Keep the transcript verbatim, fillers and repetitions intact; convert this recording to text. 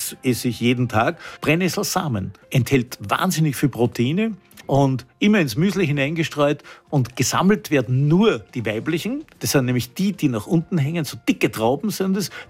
das esse ich jeden Tag. Brennnesselsamen enthält wahnsinnig viel Proteine und immer ins Müsli hineingestreut und gesammelt werden nur die weiblichen. Das sind nämlich die, die nach unten hängen, so dicke Trauben sind es.